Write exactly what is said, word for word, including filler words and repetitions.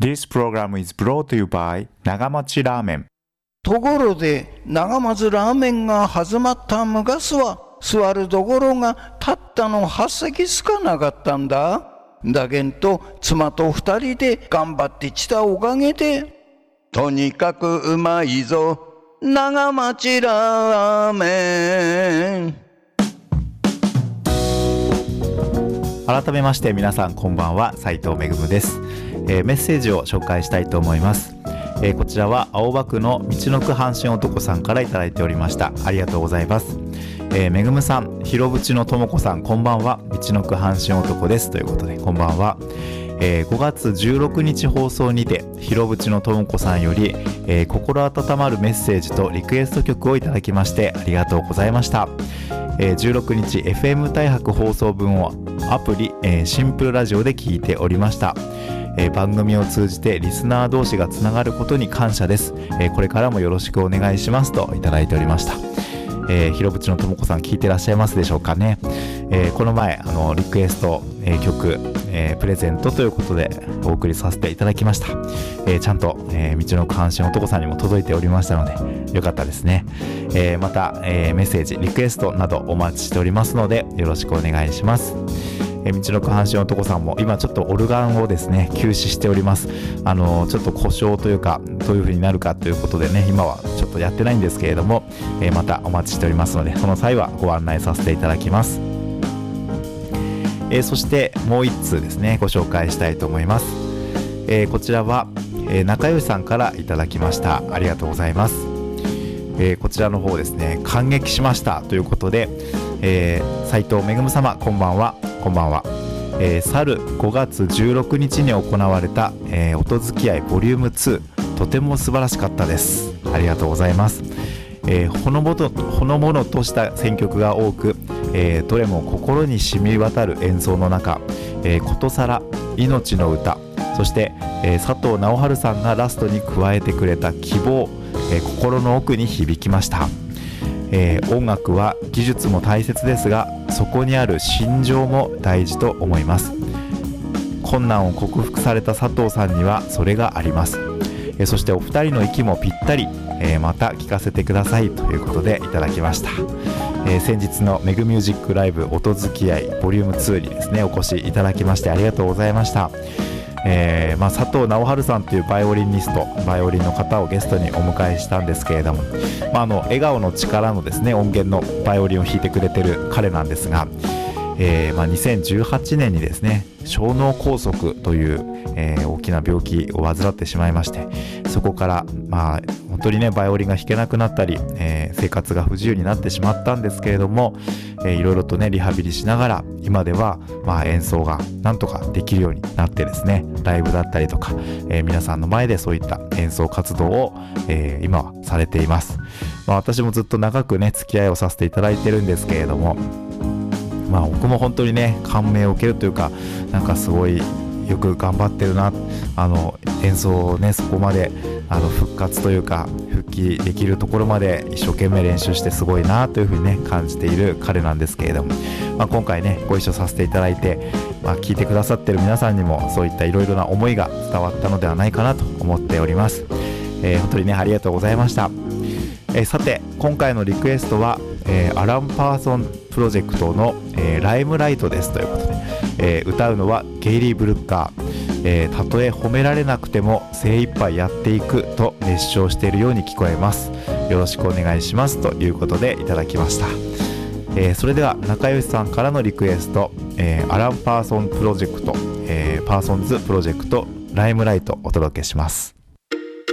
This program is brought to you by 長町ラーメン。 ところで長松ラーメンが始まった昔は座るところがたったのはっ席しかなかったんだ。だけんと妻と二人で頑張ってきたおかげで、とにかくうまいぞ長町ラーメン。 改めまして皆さんこんばんは、斉藤めぐむです。えー、メッセージを紹介したいと思います。えー、こちらは青葉区の道のく阪神男さんからいただいておりました。ありがとうございます。えー、めぐむさん、広淵のともこさん、こんばんは。道のく阪神男ですということで、こんばんは。えー、ごがつじゅうろくにち放送にて広淵のともこさんより、えー、心温まるメッセージとリクエスト曲をいただきましてありがとうございました。えー、じゅうろくにち エフエム 大白放送分をアプリ、えー、シンプルラジオで聞いておりました。えー、番組を通じてリスナー同士がつながることに感謝です。えー、これからもよろしくお願いしますといただいておりました。えー、広淵のともこさん聞いてらっしゃいますでしょうかね。えー、この前あのリクエスト、えー、曲、えー、プレゼントということでお送りさせていただきました。えー、ちゃんと、えー、道のく阪神男さんにも届いておりましたのでよかったですね。えー、また、えー、メッセージリクエストなどお待ちしておりますのでよろしくお願いします。えー、道のく阪神男さんも今ちょっとオルガンをですね休止しております。あのー、ちょっと故障というかどういう風になるかということでね今はちょっとやってないんですけれども、えー、またお待ちしておりますのでその際はご案内させていただきます。えー、そしてもう一通ですねご紹介したいと思います。えー、こちらは、えー、仲良しさんからいただきました。ありがとうございます。えー、こちらの方ですね感激しましたということで、えー、斉藤めぐむ様こんばんは。こんばんは。えー、去るごがつじゅうろくにちに行われた、えー、音付き合いボリュームツーとても素晴らしかったです。ありがとうございます。えー、ほのぼのほのぼのとした選曲が多く、えー、どれも心に染み渡る演奏の中、えー、ことさら命の歌、そして、えー、佐藤直春さんがラストに加えてくれた希望、えー、心の奥に響きました。えー、音楽は技術も大切ですがそこにある心情も大事と思います。困難を克服された佐藤さんにはそれがあります。えー、そしてお二人の息もぴったり、えー、また聞かせてくださいということでいただきました。えー、先日のメグミュージックライブ音付き合いボリュームツーにですねお越しいただきましてありがとうございました。えーまあ、佐藤直春さんというバイオリニストバイオリンの方をゲストにお迎えしたんですけれども、まあ、あの笑顔の力のですね音源のバイオリンを弾いてくれてる彼なんですが、えーまあ、にせんじゅうはちねんにですね小脳梗塞という、えー、大きな病気を患ってしまいまして、そこからまあ本当にねバイオリンが弾けなくなったり、えー、生活が不自由になってしまったんですけれども、えー、いろいろとねリハビリしながら今ではまあ演奏がなんとかできるようになってですねライブだったりとか、えー、皆さんの前でそういった演奏活動を、えー、今はされています。まあ、私もずっと長くね付き合いをさせていただいてるんですけれども、まあ僕も本当にね感銘を受けるというかなんかすごいよく頑張ってるな、あの演奏をねそこまであの復活というか復帰できるところまで一生懸命練習してすごいなというふうにね感じている彼なんですけれども、まあ、今回ねご一緒させていただいて、まあ、聞いてくださってる皆さんにもそういったいろいろな思いが伝わったのではないかなと思っております。えー、本当にねありがとうございました。えー、さて今回のリクエストは、えー、アラン・パーソンプロジェクトの、えー、ライムライトですということで、えー、歌うのはゲイリー・ブルッカー。えー、たとえ褒められなくても精一杯やっていくと熱唱しているように聞こえます。よろしくお願いしますということでいただきました。えー、それでは仲良しさんからのリクエスト、えー、アラン・パーソンプロジェクト、えー、パーソンズプロジェクトライムライトお届けします。